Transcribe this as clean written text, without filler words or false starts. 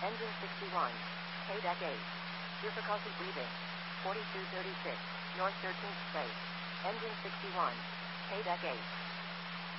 Engine 61. KDEC 8. Difficulty breathing. 4236. North 13th Space. Engine 61. KDEC 8.